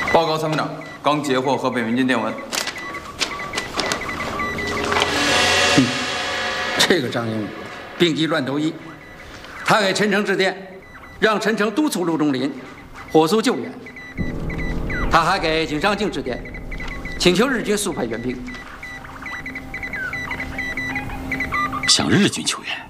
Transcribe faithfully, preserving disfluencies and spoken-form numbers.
报告参谋长，刚截获河北民间电文。 嗯，这个张英武病急乱投医，他给陈诚致电，让陈诚督促陆仲林火速救援。他还给井上靖致电，请求日军速派援兵。 向日军求援。